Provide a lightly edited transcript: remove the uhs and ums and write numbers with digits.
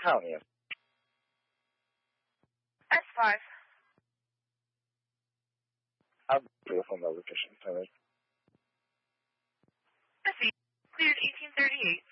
county is? S5. I'll do the phone location. SE, cleared 1838.